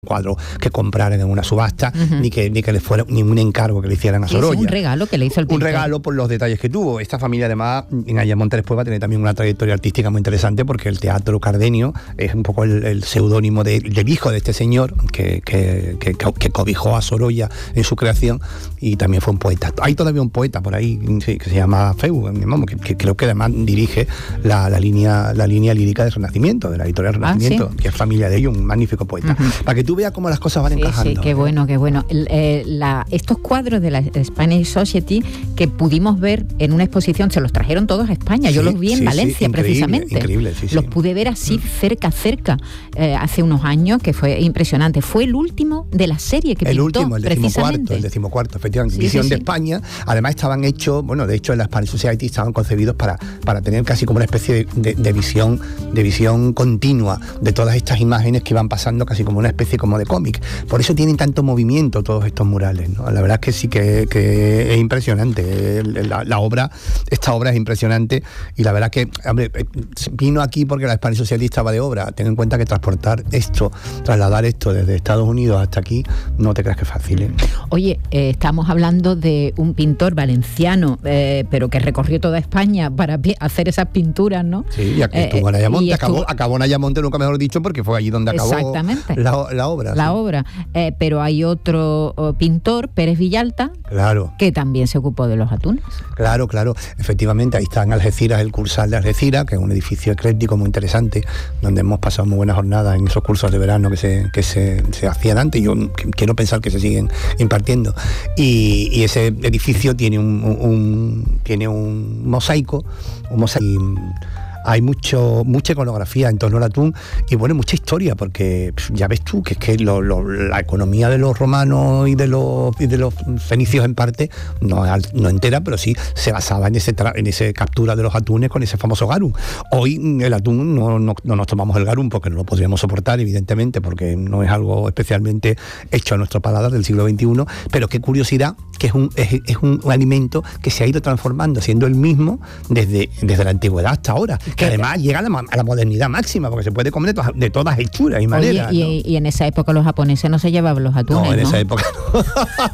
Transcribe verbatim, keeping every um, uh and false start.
cuadro que compraran en una subasta, uh-huh. ni que ni que le fuera ningún encargo que le hicieran a Sorolla. Es un regalo que le hizo el pintor. Un regalo por los detalles que tuvo. Esta familia, además, en Ayamonte después va a tener también una trayectoria artística muy interesante, porque el Teatro Cardenio es un poco el, el seudónimo de, del hijo de este señor que, que, que, que cobijó a Sorolla en su creación, y también fue un poeta. Hay todavía un poeta por ahí, sí, que se llama Feu, vamos, que, que creo que además dirige la, la línea la línea lírica del Renacimiento, de la editorial Renacimiento, ah, ¿sí? que es familia de ellos, un magnífico poeta. Uh-huh. Para que tú veas cómo las cosas van sí, encajando. Sí, qué bueno, qué bueno. Eh, la, estos cuadros de la Spanish Society que pudimos ver en una exposición, se los trajeron todos a España. Yo sí, los vi en sí, Valencia, sí, increíble, precisamente. Increíble, sí, los sí. pude ver así mm. cerca, cerca, eh, hace unos años, que fue impresionante. Fue el último de la serie que el pintó, último, el decimocuarto, el decimocuarto, efectivamente. Sí, Visión sí, de sí. España. Además estaban hechos, bueno, de hecho en la Spanish Society estaban concebidos para, para tener casi como una especie de, de, de visión, de visión continua de todas estas imágenes que iban pasando, casi como una especie como de cómic. Por eso tienen tanto movimiento todos estos murales, ¿no? La verdad es que sí que, que es impresionante. La, la obra, esta obra es impresionante, y la verdad que, hombre, vino aquí porque la Spanish Society estaba de obra. Ten en cuenta que transportar esto, trasladar esto desde Estados Unidos hasta aquí, no te creas que es fácil, ¿eh? Oye, eh, estamos hablando de un pintor valenciano, eh, pero que recorrió toda España para pi- hacer esas pinturas, ¿no? Sí, y aquí eh, estuvo en Ayamonte, acabó, estuvo... acabó en Ayamonte, nunca mejor dicho, porque fue allí donde acabó la, la obra. La sí. obra. Eh, pero hay otro oh, pintor, Pérez Villalta, claro, que también se ocupó de los atunes. Claro, claro. Efectivamente, ahí está en Algeciras el Cursal de Algeciras, que es un edificio ecléctico muy interesante, donde hemos pasado muy buenas jornadas en esos cursos de verano que se, que se, se hacían antes, y yo quiero pensar que se siguen impartiendo. Y, y ese edificio tiene un, un, un tiene un mosaico, un mosaico. Hay mucho mucha iconografía en torno al atún, y bueno, mucha historia, porque ya ves tú que es que lo, lo, la economía de los romanos y de los y de los fenicios en parte, no, no entera, pero sí se basaba en ese tra- en ese captura de los atunes con ese famoso garum. Hoy el atún no, no, no nos tomamos el garum porque no lo podríamos soportar, evidentemente, porque no es algo especialmente hecho a nuestro paladar del siglo veintiuno, pero qué curiosidad que es un, es, es un, un alimento que se ha ido transformando, siendo el mismo desde, desde la antigüedad hasta ahora, que además llega a la, a la modernidad máxima, porque se puede comer de, to- de todas hechuras y maneras. Oye, y, ¿no? y en esa época los japoneses no se llevaban los atunes, No, en ¿no? esa época no.